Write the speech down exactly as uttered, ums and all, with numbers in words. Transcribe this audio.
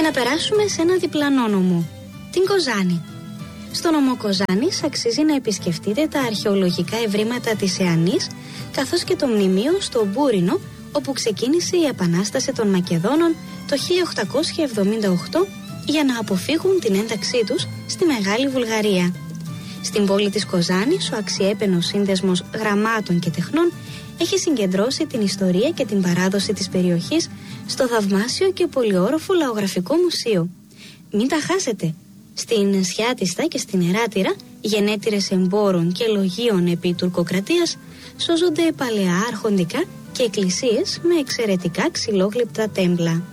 να περάσουμε σε ένα διπλανό νομό, την Κοζάνη. Στο νομό Κοζάνης αξίζει να επισκεφτείτε τα αρχαιολογικά ευρήματα της Εανής, καθώς και το μνημείο στο Μπούρινο, όπου ξεκίνησε η Επανάσταση των Μακεδόνων το χίλια οκτακόσια εβδομήντα οκτώ για να αποφύγουν την ένταξή τους στη Μεγάλη Βουλγαρία. Στην πόλη της Κοζάνης, ο αξιέπαινος σύνδεσμος γραμμάτων και τεχνών έχει συγκεντρώσει την ιστορία και την παράδοση της περιοχής στο θαυμάσιο και πολυόροφο λαογραφικό μουσείο. Μην τα χάσετε! Στην Σιάτιστα και στην Εράτηρα, γενέτειρες εμπόρων και λογίων επί τουρκοκρατίας, σώζονται παλαιά αρχοντικά και εκκλησίες με εξαιρετικά ξυλόγλυπτα τέμπλα.